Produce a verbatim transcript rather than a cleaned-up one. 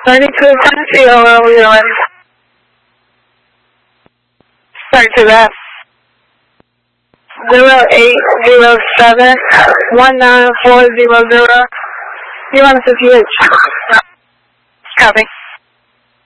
thirty-two C O L U N. thirty-two F. Zero eight zero seven one nine four zero zero. You want us to P H? Copy.